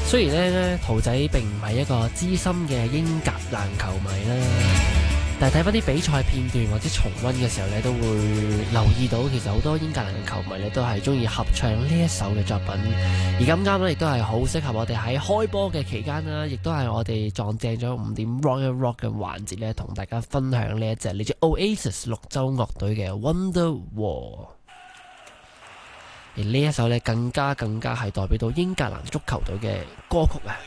雖然咧兔仔並唔係一個資深嘅英格蘭球迷啦，但係睇翻啲比賽片段或者重溫嘅時候咧，都會留意到其實好多英格蘭嘅球迷咧都係中意合唱呢一首嘅作品。而咁啱咧，亦都係好適合我哋喺開波嘅期間啦，亦都係我哋撞正咗5點 Royal Rock 嘅環節咧，同大家分享呢一隻嚟自 Oasis 綠洲樂隊嘅 Wonderwall。而呢一首咧更加係代表到英格蘭足球隊嘅歌曲啊！